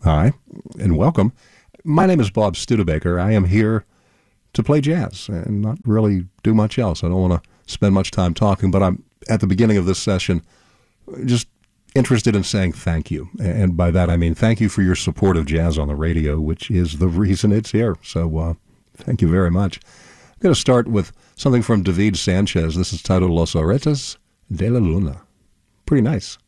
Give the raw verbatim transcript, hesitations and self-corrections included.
Hi, and welcome. My name is Bob Studebaker. I am here to play jazz and not really do much else. I don't want to spend much time talking, but I'm at the beginning of this session just interested in saying thank you. And by that I mean thank you for your support of jazz on the radio, which is the reason it's here. So uh, thank you very much. I'm going to start with something from David Sanchez. This is titled Los Aretes de la Luna. Pretty nice.